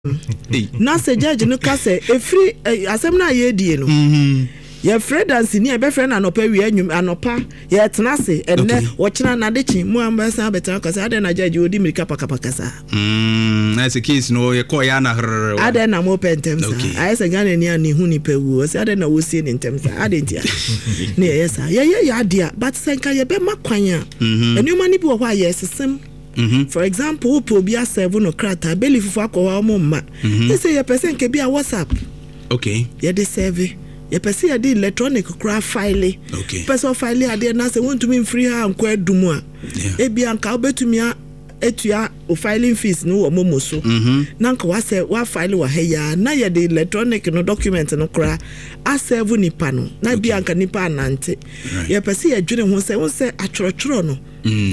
na se judge no ka se efri asem na ye die no ye fredance ni e be friend anopa wi anyum anopa ye tena se enne wo kina na de chi mu ambasa betra ka se ade na judge odi mirika pakapakasa na se case no ye ko ya na ade na mo pentemsa ai se gane ni ani hu ni pewu se ade na wo sie ni ntemsa ade ntia ne yesa ye ya dia but senka ye be makwanya enuma ni bi wo hwa ye sesem. For example, probia 7 or crata, belly for a mumma. You say a person can be a WhatsApp. Okay. Yeah, they serve. You perceive the electronic craft file. Okay. Person file, I did not want to mean free and quite do more. Ebian Calbe to me. Etua o filing fees no omomo so nanka wase wa file wa heya na ye the electronic no document no kra aserve nipa no na bia anka nipa anante ye pese ye dwene ho se atworotworo no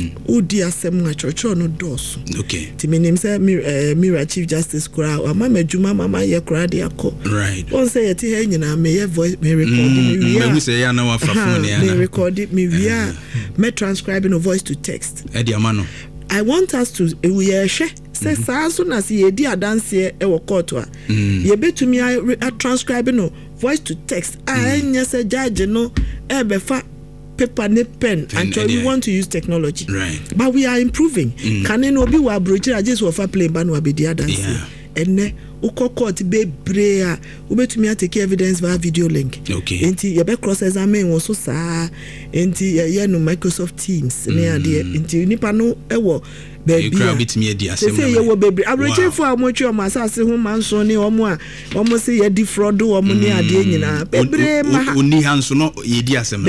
udi asem atworotworo no doso ti menim se Mira Chief Justice kra wa mama adwuma mama ye kra de akọ on say ye ti he nyina me ye voice me record me we say ya na wa fra phone ya na me record me wia me transcribing a voice to text e dia ma no. I want us to we share say so na se ye di adanse e wo court a ye betumi a transcribe no voice to text anya say judge no e be fa paper ne pen until we want to use technology but we are improving can no be wa brochire just for play ban wa be di adanse enne uko court be brea ubetumi take evidence via video link enti ye be cross examine wo so saa enti ye no Microsoft Teams ne ade enti nipa no ewo baby betumi adi asem say ye wo baby abroche fo amotwe o masase ho manso ne omo a omo se ye defraud omo ne ade nyina bebre ma oni hanso no ye di asem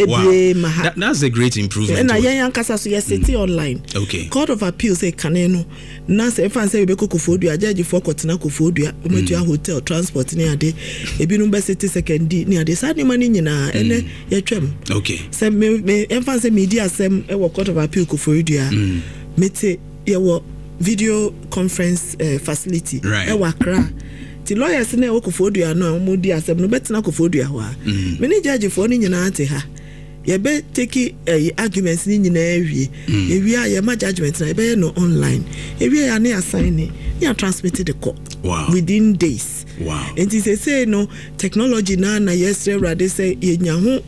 that's a great improvement na ye yankasa so ye city online Court of Appeal say kaneno na se fan say be kokofodua judge for kotena kofodua ometua hotel transport ne ade ebinu be city second D ne ade sa ne mani nyina ene ye twem se me fan say media asem e wo Court of Appeal kofodua mete ye wo video conference facility e wa kra ti lawyers na wo kofodua no mo di asem no betena kofodua ho a me ne judge for ni nyina ate ha ye be take arguments ni nyina awie ewie a ye ma judgment na ye be no online ewie ya na assign ya transmitted the court within days and it say no technology na yesterday rather say ye nya ho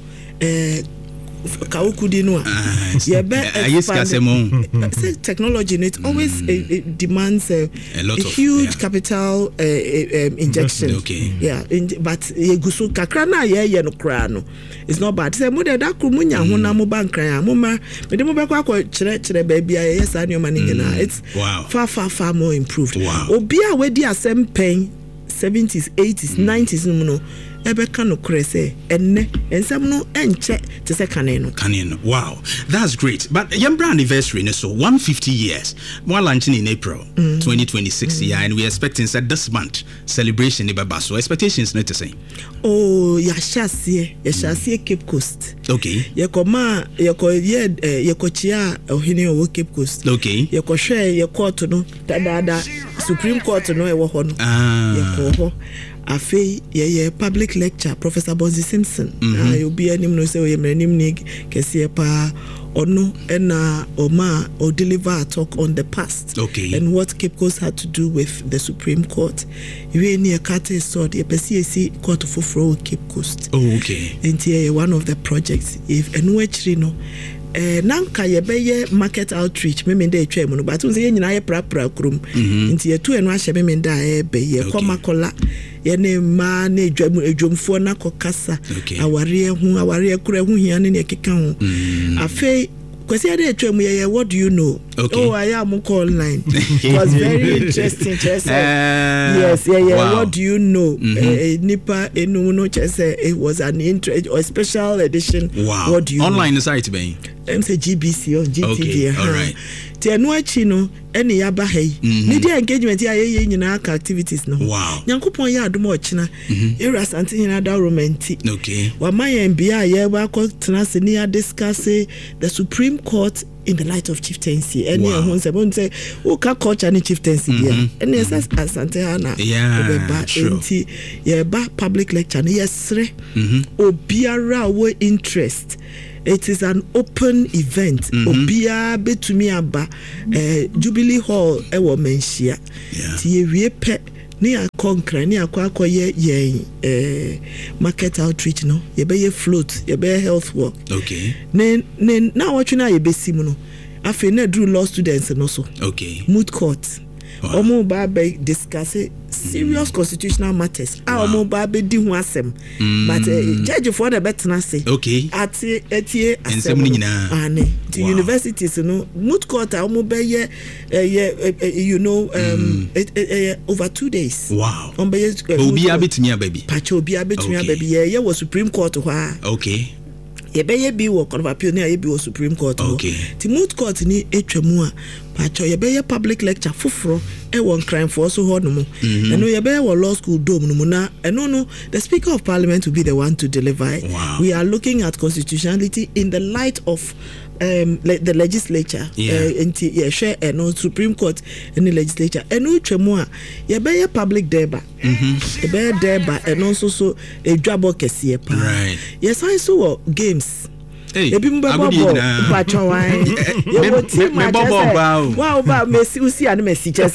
kaukudi no ye be say technology it always demands a huge capital injection but ye gusu kakra na ye no kra no it's not bad say mo de da kru munya ho na mo bankran mo ma me de mo be kwa kire baby a yes anu ma ni na it's far more improved obi a we di asem pen 70s 80s 90s no ebeka no krese enne ensam no enche te se kaneno. Wow, that's great. But your brand anniversary so 150 years more launching in April 2026 and we expecting that this month celebration ibaba so expectations not to say ya shasie Cape Coast ye chia ohini o Cape Coast ye ko hwe ye court no dada Supreme Court no e wo ho no ye ko ho afi ye public lecture Professor Bonzi Simpson you be anim no say o yemranim ni kese pa ono ena oma or deliver a talk on the past and what Cape Coast had to do with the Supreme Court. You near Kate sword ye pesi court for Cape Coast. And here one of the projects if enwechri no nanka ye be market outreach me dey twem no but unse ye nyina ye prapra krum nti ye tu enu ahye me da e be ye komakola ye ne ma na edwomfo na kokasa aware kura hu hia ne keka ho afi kwesi ade twem ye what do you know I am call online it was very interesting yes what do you know nipa enu no chese it was an interest or special edition what do you online know? Site be say GBC or GTV all right tenu achi no ene ya ba hai media engagement ya ye nyina activities no nyankopon ya adom ochina era sante nyina da romanti wa mayen bia ye ba ko tenase ni ya discuss the Supreme Court in the light of chieftaincy ene ho say o ka culture ni chieftaincy dia ene yes asante ana ba enti ye ba public lecture ni yesre obiara wo interest. It is an open event. Obia betumi aba Jubilee Hall ewo menhia. Ti ye pe ni akonkra ni akwakoye ye market outreach no ye be ye float ye be health work okay ne na watchuna ye be simu no afi na drew law students no so okay moot court omo ba be discuss serious constitutional matters omo ba be di ho asem but judge for the better say okay atie asem ni nyina ane the universities no moot court omo be ye you know over 2 days wow obi abetumi ababi pacho obi abetumi ababi ye was supreme court ho okay ye be ye bi wo court of appeal ni ye bi wo supreme court okay the moot court ni etwamu a pacho ye be ye public lecture foforo e won crime for so ho no mo eno ye be ye law school dome no mo na eno no the speaker of parliament will be the one to deliver. Wow. We are looking at constitutionality in the light of the legislature share and Supreme Court and the legislature and twemu a ye be ye public deba ye be deba and also so a job kesiye pa yes I saw games ebi mbebo pacho wan ye wo team wow ba Messi usi and Messi chese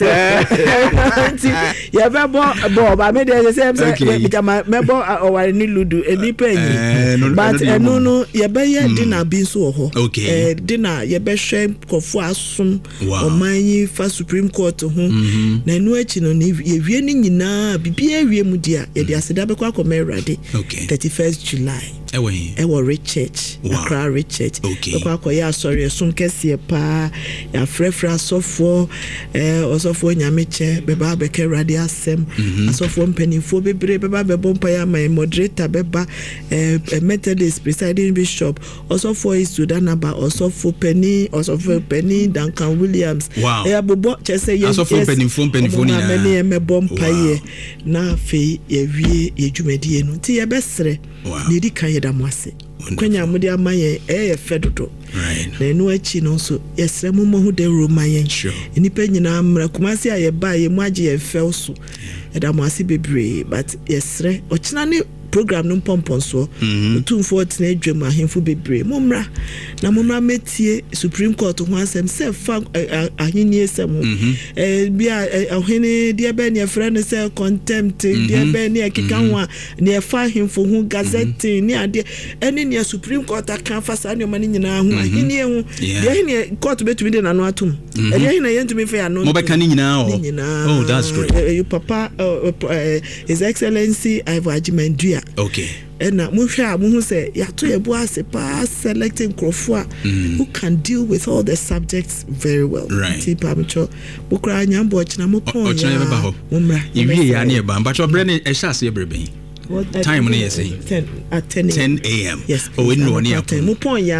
ye be bo ba me dey say mebo oware ni ludu eni penyi but no ye be ye dinner bi so ho dinner ye be hwe kofo asom omanyi fa Supreme Court ho na enu achi no ye wie ni nyina bibia wie mu dia ye dia seda be kwa komerade 31st July ewo Richard Accra Richard kwa kwa ya sorry some kese pa ya frefra asofo osofo nyameche beba beke radio asem asofo mpanifo bebre beba bebo mpa ya my moderator beba Methodist presiding bishop osofo is Sudanaba osofo penny Duncan Williams bobo chese ye asofo penifo ni na me mebo mpa ye na fe ye wie ye dwumadi no ti ye besre ni di kan ye da mwase kwenya mudi amaye fedodo na enu achi no so yesre mu hu de romayen enipa nyina amra kumasi aye ba ye mu age ye fel so da mwase bebre but yesre ochina ne program no pompon so otumfo tina adwam ahemfo bebre momra na momra metie Supreme Court ho asem se fa ahini esem bia ahini dia be ne friend say contempt dia be ne akika ho ne fa ahemfo ho gazette ne ade ene ne Supreme Court aka fa sa ne mani nyina ho ahini hu dia ne court betumi de nano atum dia hina yentumi fa ya no mo be kan nyina oh that's great you papa His Excellency Ivo Ajimandua okay and muhwa muhu say ya to ye boase pa selecting crofo who can deal with all the subjects very well tipa mcho bukra nyambo china mo pon ya mumra iwie ya ne ba mbacho bre ne e hyase brebe time no yes 10 a.m. Yes. Oh, we know near Muponya.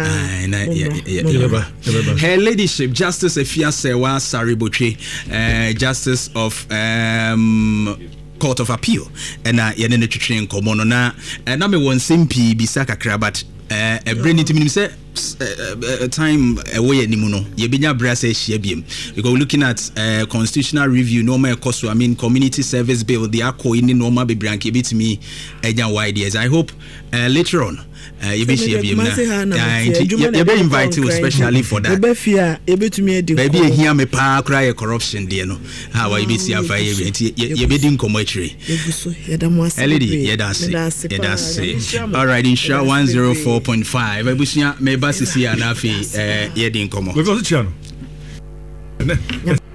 Her Ladyship Justice Efia Sewa Sariboche, Justice of Court of Appeal, and yene ne twetwe nkomo no na na me won simpi bisaka krabat brain it mean say time away anymore no ye benya brasa hia biem because we're looking at constitutional review normal cost I mean community service bill the akọ in normal be branke bitimi enya wide years. I hope later on you be share biem na you be invited especially for that baby here me pa cry corruption there no how you be see afa you be din komo akire lady all right insha 104.5 abusia me basisi anafi yedin komo. We've also channel.